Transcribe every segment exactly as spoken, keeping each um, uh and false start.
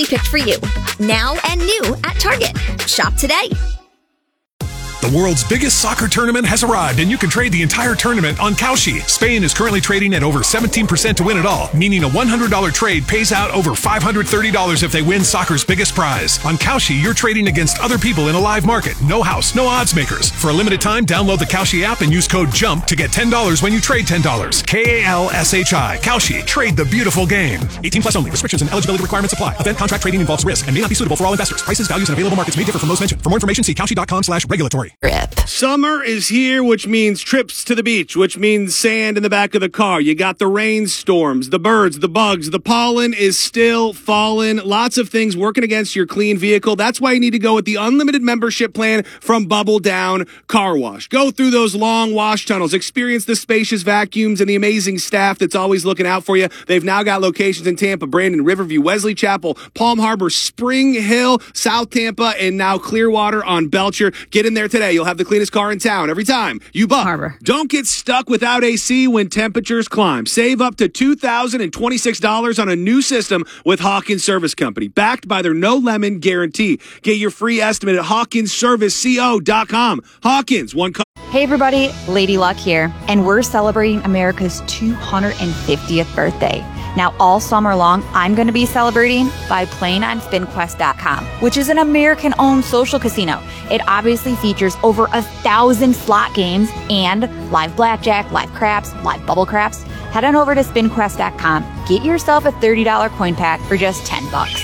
specially picked for you. Now and new at Target. Shop today. The world's biggest soccer tournament has arrived, and you can trade the entire tournament on Kalshi. Spain is currently trading at over seventeen percent to win it all, meaning a one hundred dollars trade pays out over five hundred thirty dollars if they win soccer's biggest prize. On Kalshi, you're trading against other people in a live market. No house, no odds makers. For a limited time, download the Kalshi app and use code JUMP to get ten dollars when you trade ten dollars. K A L S H I. Kalshi. Trade the beautiful game. eighteen plus only. Restrictions and eligibility requirements apply. Event contract trading involves risk and may not be suitable for all investors. Prices, values, and available markets may differ from those mentioned. For more information, see Kalshi.com slash regulatory. Rip. Summer is here, which means trips to the beach, which means sand in the back of the car. You got the rainstorms, the birds, the bugs, the pollen is still falling. Lots of things working against your clean vehicle. That's why you need to go with the unlimited membership plan from Bubble Down Car Wash. Go through those long wash tunnels, experience the spacious vacuums and the amazing staff that's always looking out for you. They've now got locations in Tampa, Brandon, Riverview, Wesley Chapel, Palm Harbor, Spring Hill, South Tampa, and now Clearwater on Belcher. Get in there today. You'll have the cleanest car in town every time you buy. Harbor. Don't get stuck without A C when temperatures climb. Save up to two thousand twenty-six dollars on a new system with Hawkins Service Company, backed by their no lemon guarantee. Get your free estimate at hawkins service co dot com. Hawkins, one co- Hey everybody, Lady Luck here, and we're celebrating America's two hundred fiftieth birthday. Now, all summer long, I'm going to be celebrating by playing on spin quest dot com, which is an American-owned social casino. It obviously features over a thousand slot games and live blackjack, live craps, live bubble craps. Head on over to spin quest dot com. Get yourself a thirty dollars coin pack for just ten bucks.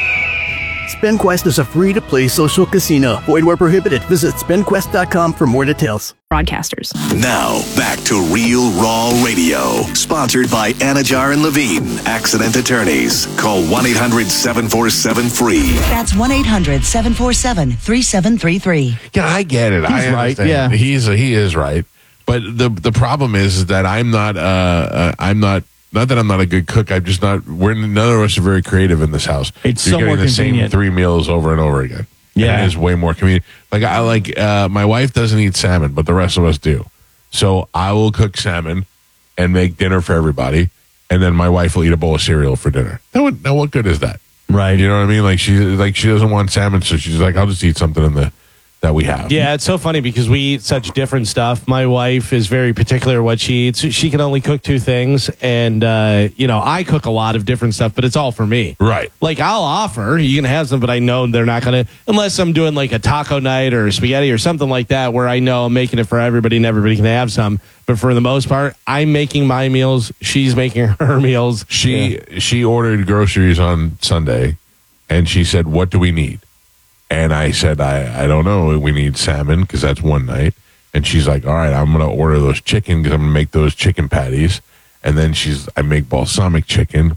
SpinQuest is a free-to-play social casino. Void where prohibited. Visit spin quest dot com for more details. Broadcasters. Now, back to Real Raw Radio. Sponsored by Anajar and Levine, Accident Attorneys. Call one eight hundred seven four seven free. That's one eight hundred seven four seven three seven three three. Yeah, I get it. He's I right, understand. yeah. He's, he is right. But the the problem is that I'm not, uh, uh, I'm not, not that I'm not a good cook. I'm just not, we're, none of us are very creative in this house. It's You're so getting more the convenient. same three meals over and over again. Yeah. And it is way more convenient. Like, I like, uh, my wife doesn't eat salmon, but the rest of us do. So I will cook salmon and make dinner for everybody. And then my wife will eat a bowl of cereal for dinner. Now, what, now what good is that? Right. You know what I mean? Like, she, like, she doesn't want salmon, so she's like, I'll just eat something in the, that we have. Yeah, it's so funny because we eat such different stuff. My wife is very particular what she eats. She can only cook two things, and uh, you know, I cook a lot of different stuff, but it's all for me. Right. Like, I'll offer, you can have some, but I know they're not going to, unless I'm doing like a taco night or spaghetti or something like that, where I know I'm making it for everybody and everybody can have some. But for the most part, I'm making my meals. She's making her meals. She Yeah. she ordered groceries on Sunday, and she said, "What do we need?" And I said, I, I don't know. We need salmon because that's one night. And she's like, all right, I'm going to order those chicken because I'm going to make those chicken patties. And then she's, I make balsamic chicken.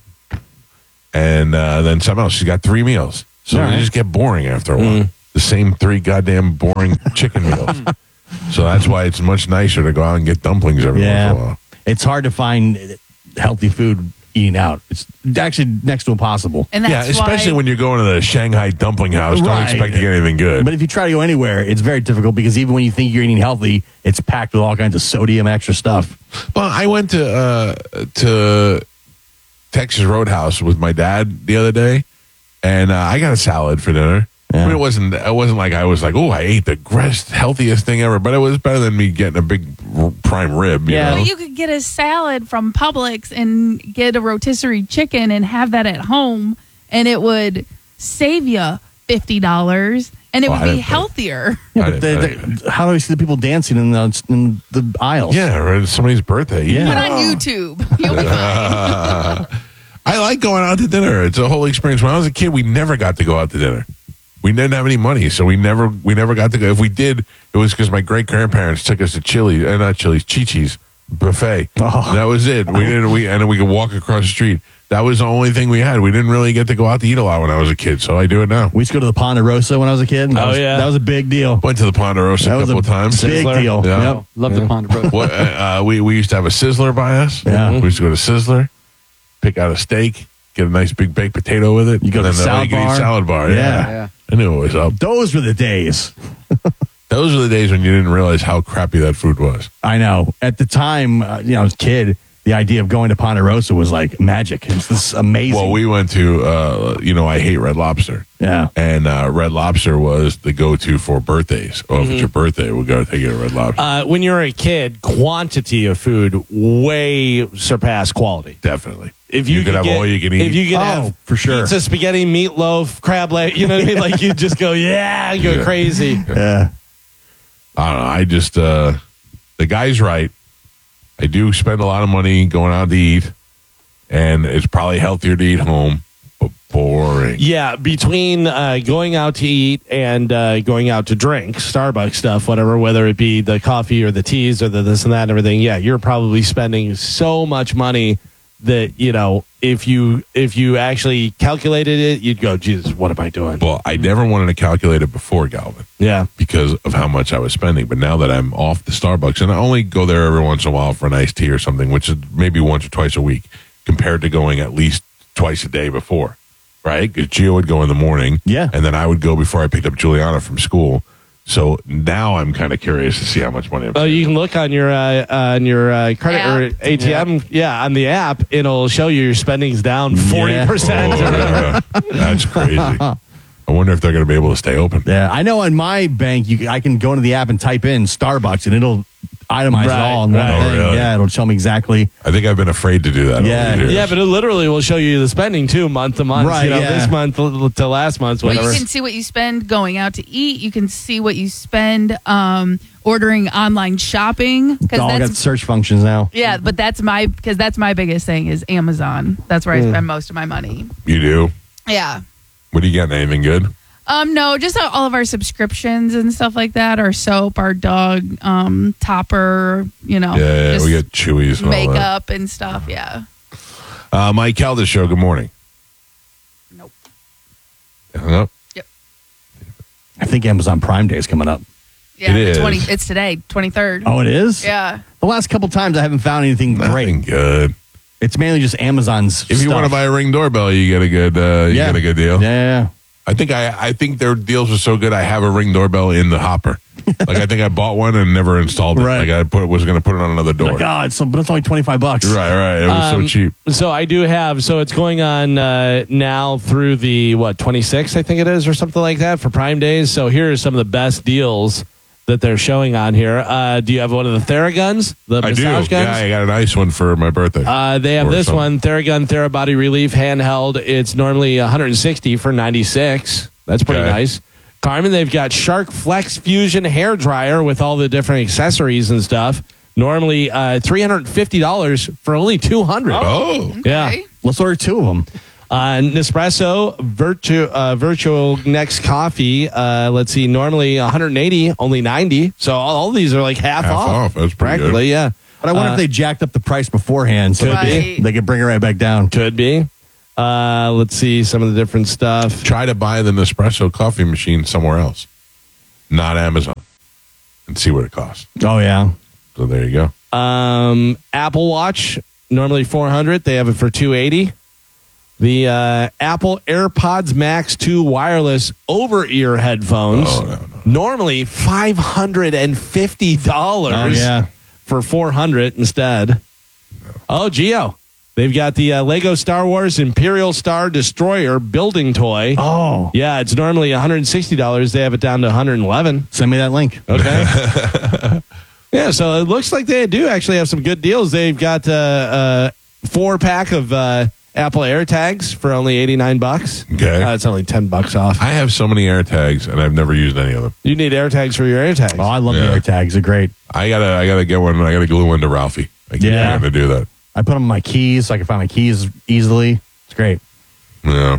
And uh, then something else. She's got three meals. So All they right. just get boring after a while. Mm. The same three goddamn boring chicken meals. So that's why it's much nicer to go out and get dumplings every once in a Yeah. while. It's hard to find healthy food eating out. It's actually next to impossible. And Yeah, that's especially why, when you're going to the Shanghai dumpling house. Don't Right. expect to get anything good. But if you try to go anywhere, it's very difficult because even when you think you're eating healthy, it's packed with all kinds of sodium, extra stuff. Well, I went to uh, to Texas Roadhouse with my dad the other day, and uh, I got a salad for dinner. Yeah. I mean, it wasn't. It wasn't like I was like, oh, I ate the best, healthiest thing ever. But it was better than me getting a big r- prime rib. You Yeah. know? well, you could get a salad from Publix and get a rotisserie chicken and have that at home, and it would save you fifty dollars, and it Oh, would I be didn't pay. healthier. Yeah, I but didn't- they, they, how do we see the people dancing in the, in the aisles? yeah, or it's somebody's birthday. Yeah. Put on YouTube. You'll be fine. I like going out to dinner. It's a whole experience. When I was a kid, we never got to go out to dinner. We didn't have any money, so we never we never got to go. If we did, it was because my great grandparents took us to Chili's, uh, not Chili's, Chi-Chi's buffet. Oh. That was it. We didn't. We and then we could walk across the street. That was the only thing we had. We didn't really get to go out to eat a lot when I was a kid, so I do it now. We used to go to the Ponderosa when I was a kid. That Oh, was, yeah. That was a big deal. Went to the Ponderosa That a was couple a of times. big Sizzler. deal. Yeah. Yep. Love the Ponderosa. What, uh, uh, we we used to have a Sizzler by us. Yeah. We used to go to Sizzler, pick out a steak, get a nice big baked potato with it. You go and to then, uh, salad you could eat bar. salad bar. Yeah. Yeah. Yeah. I knew it was up. Those were the days. Those were the days when you didn't realize how crappy that food was. I know. At the time, uh, you know, I was a kid. the idea of going to Ponderosa was like magic. It's this amazing. Well, we went to, uh, you know, I hate Red Lobster. Yeah. And uh, Red Lobster was the go-to for birthdays. Oh, if it's your birthday, we'll go take you to Red Lobster. Uh, when you were a kid, quantity of food way surpassed quality. Definitely. If you, You could have get- all you can eat. If you could Oh, have for sure. pizza, spaghetti, meatloaf, crab leg, you know what I mean? Like you just go, yeah, go Yeah. crazy. Yeah. I don't know. I just, uh, the guy's right. I do spend a lot of money going out to eat, and it's probably healthier to eat home, but boring. Yeah, between uh, going out to eat and uh, going out to drink, Starbucks stuff, whatever, whether it be the coffee or the teas or the this and that and everything, yeah, you're probably spending so much money that, you know, if you if you actually calculated it, you'd go, Jesus, what am I doing? Well, I never wanted to calculate it before, Galvin, Yeah. because of how much I was spending. But now that I'm off the Starbucks, and I only go there every once in a while for an iced tea or something, which is maybe once or twice a week, compared to going at least twice a day before, right? Because Gio would go in the morning, Yeah. and then I would go before I picked up Juliana from school. So now I'm kind of curious to see how much money I'm Oh, spending. you can look on your uh, on your uh, credit or App. A T M. Yeah. on the app, it'll show you your spending's down forty percent. Oh, yeah. That's crazy. I wonder if they're going to be able to stay open. Yeah. I know on my bank, you I can go into the app and type in Starbucks, and it'll itemize Right, it all in one right. thing. Oh, really? Yeah, it'll show me exactly. I think I've been afraid to do that. Yeah. over the years. Yeah, but it literally will show you the spending too, month to month. Right, You know, yeah. this month to last month, Well, whatever. you can see what you spend going out to eat. You can see what you spend um, ordering online shopping. It's Because all got that's search functions now. yeah, but that's my because that's my biggest thing is Amazon. That's where I spend most of my money. You do? Yeah. What are you getting? Anything good? Um, no, just all of our subscriptions and stuff like that. Our soap, our dog um, topper, you know, Yeah, yeah, just we get Chewies and all that. makeup and stuff. Yeah. Uh, Mike Calda Show, good morning. Nope. Hung up? I think Amazon Prime Day is coming up. Yeah. It the is. twenty It's today, twenty-third. Oh, it is? Yeah. The last couple times I haven't found anything Nothing great. good. It's mainly just Amazon's If you want to buy a Ring doorbell, you get a good, uh, you Yeah. get a good deal. Yeah, yeah. I think I, I think their deals are so good. I have a Ring doorbell in the hopper. Like I think I bought one and never installed it. Right. Like I put was going to put it on another door. Like, God, so, but it's only twenty-five bucks. Right, right. It was Um, so cheap. So I do have. So it's going on uh, now through the what twenty-sixth, I think it is, or something like that for Prime Days. So here are some of the best deals that they're showing on here. Uh, do you have one of the Theraguns? The I do. massage guns? Yeah, I got a nice one for my birthday. Uh, they have Or this something. one, Theragun Therabody Relief handheld. It's normally one hundred sixty for ninety-six. That's pretty Okay. nice. Carmen, they've got Shark Flex Fusion hair dryer with all the different accessories and stuff. Normally uh, three hundred fifty dollars for only two hundred dollars. Oh, Yeah. Okay. Let's order two of them. Uh, Nespresso Virtu- uh, Virtual Next Coffee. Uh, let's see, normally one hundred eighty, only ninety. So all, all these are like half, Half off. off. That's pretty practically, good. yeah. But I wonder Uh, if they jacked up the price beforehand so Could that they, be. they could bring it right back down. Could be. Uh, let's see some of the different stuff. try to buy the Nespresso coffee machine somewhere else, not Amazon, and see what it costs. Oh, yeah. So there you go. Um, Apple Watch, normally four hundred. They have it for two eighty. The uh, Apple AirPods Max two wireless over-ear headphones, Oh, no, no. normally five hundred fifty dollars Oh, yeah. for four hundred instead. Oh, Geo. They've got the uh, Lego Star Wars Imperial Star Destroyer building toy. Oh. Yeah, it's normally one hundred sixty dollars. They have it down to one hundred eleven. Send me that link. Okay. Yeah, so it looks like they do actually have some good deals. They've got uh, a four pack of uh, Apple AirTags for only eighty-nine bucks. Okay. Uh, it's only ten bucks off. I have so many AirTags, and I've never used any of them. You need AirTags for your AirTags. Oh, I love Yeah. the AirTags. They're great. I gotta, I gotta get one. I gotta glue one to Ralphie. I keep Yeah. trying to do that. I put them on my keys so I can find my keys easily. It's great. Yeah,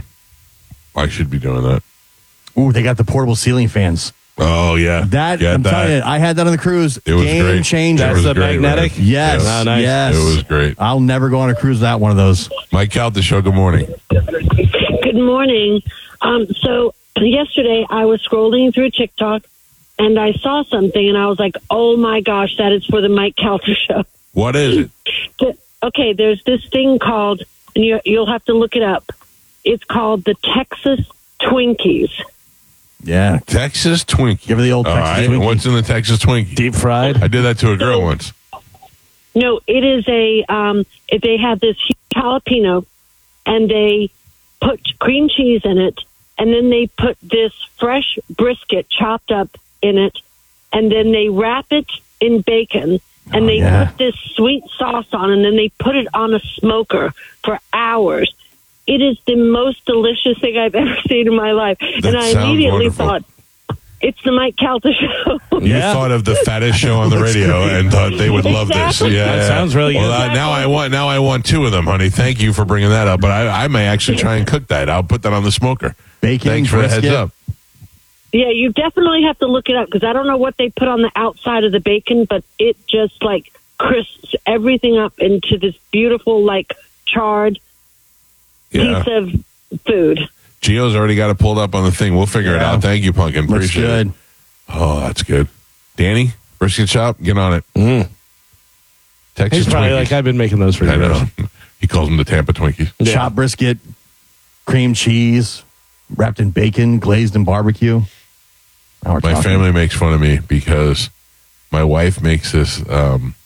I should be doing that. Ooh, they got the portable ceiling fans. Oh yeah, That, Get I'm that. telling you, I had that on the cruise. It was Game great. changer. It That's was the great, magnetic? man. Yes. Yes. Oh, nice. Yes. It was great. I'll never go on a cruise without one of those. Mike Calda Show. Good morning. Good morning. Um, so yesterday I was scrolling through TikTok and I saw something and I was like, oh my gosh, that is for the Mike Calter Show. What is it? The- okay, there's this thing called, and you, you'll have to look it up. It's called the Texas Twinkies. Yeah. Texas Twinkie. Give her the old All Texas right. Twinkie. What's in the Texas Twinkie? Deep fried. I did that to a girl once. No, it is a, um, if they have this huge jalapeno and they put cream cheese in it, and then they put this fresh brisket chopped up in it, and then they wrap it in bacon, and Oh, they yeah. put this sweet sauce on, and then they put it on a smoker for hours. It is the most delicious thing I've ever seen in my life. That and I sounds immediately wonderful. thought, it's the Mike Calta show. You thought of the fattest show on the radio and thought they would love this. Exactly. Yeah, That yeah. sounds really well, good. Uh, now I want now I want two of them, honey. Thank you for bringing that up. But I, I may actually try and cook that. I'll put that on the smoker. Bacon, Thanks for the heads brisket. up. Yeah, you definitely have to look it up because I don't know what they put on the outside of the bacon, but it just like crisps everything up into this beautiful, like charred Yeah. piece of food. Gio's already got it pulled up on the thing. We'll figure it Yeah. out. Thank you, Pumpkin. Looks Appreciate good. it. Oh, that's good. Danny, brisket shop, get on it. Mm. Texas He's probably Twinkies. like, I've been making those for I years. know. He calls them the Tampa Twinkies. Yeah. Chopped brisket, cream cheese, wrapped in bacon, glazed in barbecue. Now we're My talking. family makes fun of me because my wife makes this um,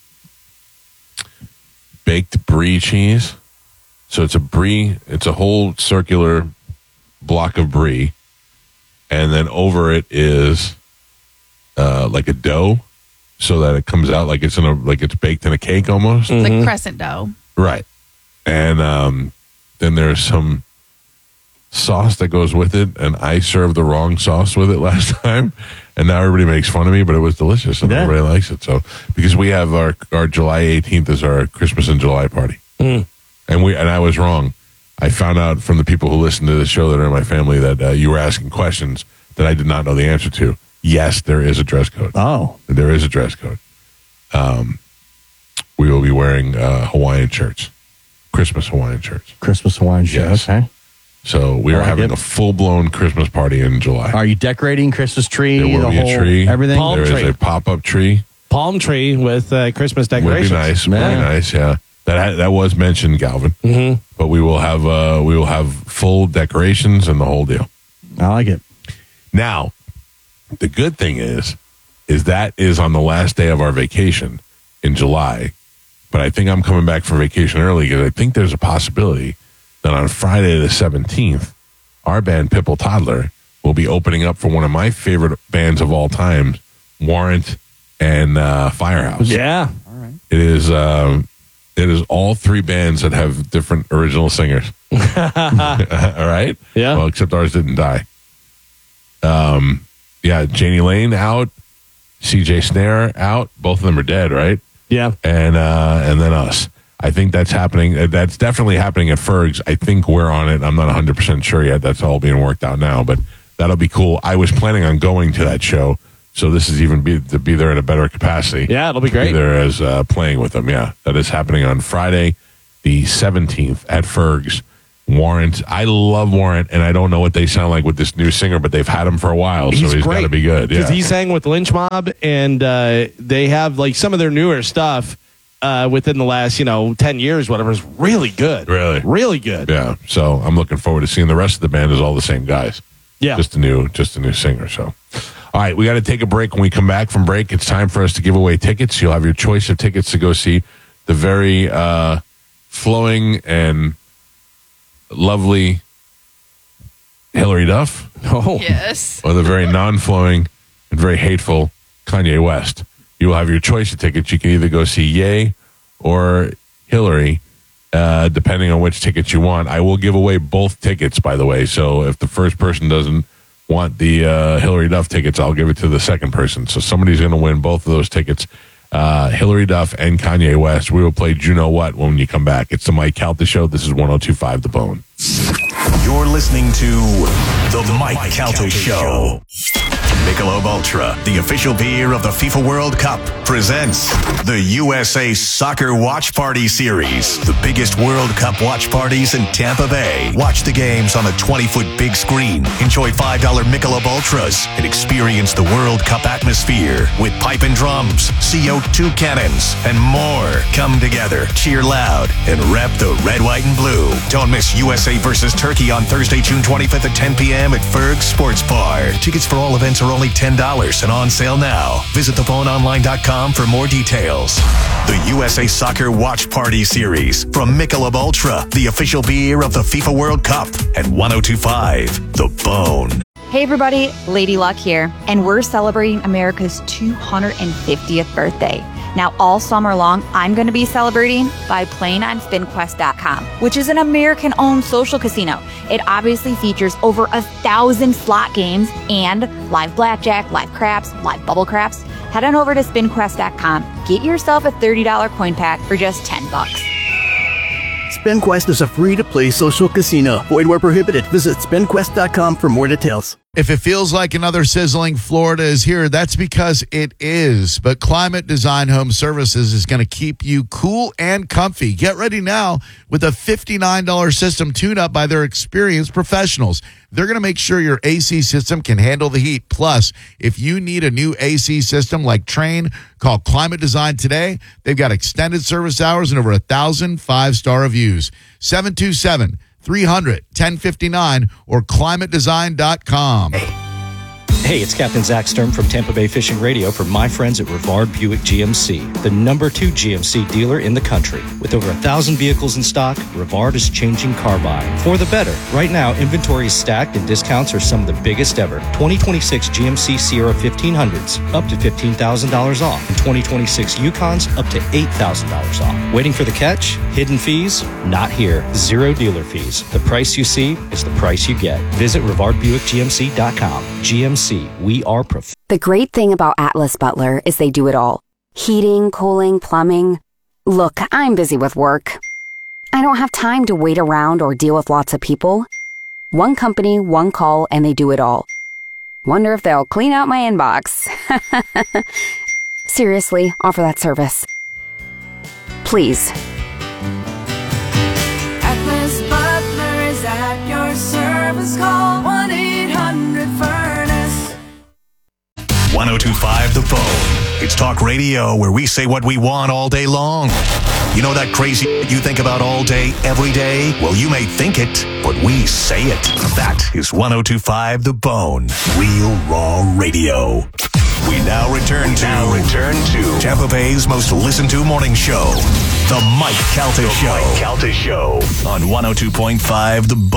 baked brie cheese. So it's a brie, it's a whole circular block of brie, and then over it is uh, like a dough, so that it comes out like it's in a like it's baked in a cake almost. It's like crescent dough. Right. And um, then there's some sauce that goes with it, and I served the wrong sauce with it last time, and now everybody makes fun of me, but it was delicious, and Yeah. everybody likes it. So, because we have our, our July eighteenth is our Christmas in July party. Mm. And we and I was wrong. I found out from the people who listen to the show that are in my family that uh, you were asking questions that I did not know the answer to. Yes, there is a dress code. Oh. There is a dress code. Um, we will be wearing uh, Hawaiian shirts, Christmas Hawaiian shirts. Christmas Hawaiian shirt. Yes. Okay. So we I are like having it. a full blown Christmas party in July. Are you decorating Christmas tree? There will the be whole, a tree. Everything? Palm There is tree. a pop up tree. Palm tree with uh, Christmas Would be decorations. nice. Would be Yeah. nice. Yeah. That ha- that was mentioned, Galvin. Mm-hmm. But we will have uh, we will have full decorations and the whole deal. I like it. Now, the good thing is, is that is on the last day of our vacation in July. But I think I'm coming back from vacation early because I think there's a possibility that on Friday the seventeenth, our band Pipple Toddler will be opening up for one of my favorite bands of all time, Warrant and uh, Firehouse. Yeah. It is. Um, it is all three bands that have different original singers. All right. Yeah. Well, except ours didn't die. Um. Yeah. Janie Lane out. C J Snare out. Both of them are dead. Right. Yeah. And uh, and then us. I think that's happening. uh, That's definitely happening at Ferg's. I think we're on it. I'm not one hundred percent sure yet. That's all being worked out now, but that'll be cool. I was planning on going to that show, so this is even be, to be there in a better capacity. Yeah, it'll be great. Be there as uh, playing with them. Yeah, that is happening on Friday, the seventeenth at Ferg's. Warrant. I love Warrant, and I don't know what they sound like with this new singer, but they've had him for a while, so he's got to be good. Because Yeah. he sang with Lynch Mob, and uh, they have like some of their newer stuff uh, within the last, you know, ten years, whatever, is really good. Really? Really good. Yeah. So I'm looking forward to seeing the rest of the band is all the same guys. Yeah. Just a new, just a new singer. So, all right, we got to take a break. When we come back from break, it's time for us to give away tickets. You'll have your choice of tickets to go see the very uh, flowing and lovely Hillary Duff, Oh. Yes. or the very non-flowing and very hateful Kanye West. You will have your choice of tickets. You can either go see Ye or Hillary, uh, depending on which tickets you want. I will give away both tickets, by the way. So if the first person doesn't want the uh, Hillary Duff tickets, I'll give it to the second person. So somebody's going to win both of those tickets. Uh, Hillary Duff and Kanye West. We will play Do You Know What when you come back. It's the Mike Calta Show. This is one oh two point five The Bone. You're listening to The Mike Calta Show. Michelob Ultra, the official beer of the FIFA World Cup, presents the U S A Soccer Watch Party Series. The biggest World Cup watch parties in Tampa Bay. Watch the games on a twenty-foot big screen. Enjoy five dollar Michelob Ultras and experience the World Cup atmosphere with pipe and drums, C O two cannons, and more. Come together, cheer loud, and rep the red, white, and blue. Don't miss U S A versus Turkey on Thursday, June twenty-fifth at ten p.m. at Ferg Sports Bar. Tickets for all events are only ten dollars and on sale now. Visit the phone online dot com for more details. The U S A Soccer Watch Party Series from Michelob Ultra, the official beer of the FIFA World Cup, at one oh two point five The Bone. Hey everybody, Lady Luck here, and we're celebrating America's two hundred fiftieth birthday. Now all summer long, I'm going to be celebrating by playing on spin quest dot com, which is an American-owned social casino. It obviously features over a thousand slot games and live blackjack, live craps, live bubble craps. Head on over to spin quest dot com. Get yourself a thirty dollars coin pack for just ten bucks. SpinQuest is a free-to-play social casino. Void where prohibited. Visit spin quest dot com for more details. If it feels like another sizzling Florida is here, that's because it is. But Climate Design Home Services is going to keep you cool and comfy. Get ready now with a fifty-nine dollars system tune-up by their experienced professionals. They're going to make sure your A C system can handle the heat. Plus, if you need a new A C system like Trane, call Climate Design today. They've got extended service hours and over a thousand five-star reviews. seven two seven, three hundred, ten fifty-nine or climate design dot com. Hey, it's Captain Zach Sturm from Tampa Bay Fishing Radio for my friends at Rivard Buick G M C, the number two G M C dealer in the country. With over a thousand vehicles in stock, Rivard is changing car buying for the better. Right now, inventory is stacked and discounts are some of the biggest ever. twenty twenty-six G M C Sierra fifteen hundreds, up to fifteen thousand dollars off. And twenty twenty-six Yukons, up to eight thousand dollars off. Waiting for the catch? Hidden fees? Not here. Zero dealer fees. The price you see is the price you get. Visit Rivard Buick G M C dot com. G M C. We are prof- The great thing about Atlas Butler is they do it all. Heating, cooling, plumbing. Look, I'm busy with work. I don't have time to wait around or deal with lots of people. One company, one call, and they do it all. Wonder if they'll clean out my inbox. Seriously, offer that service. Please. Atlas Butler is at your service. Call one eight hundred furnace. one oh two point five The Bone. It's talk radio where we say what we want all day long. You know that crazy you think about all day, every day? Well, you may think it, but we say it. That is one oh two point five The Bone. Real raw radio. We now return to, now return to Tampa Bay's most listened to morning show, The Mike Calta Show. Mike Calta Show on one oh two point five The Bone.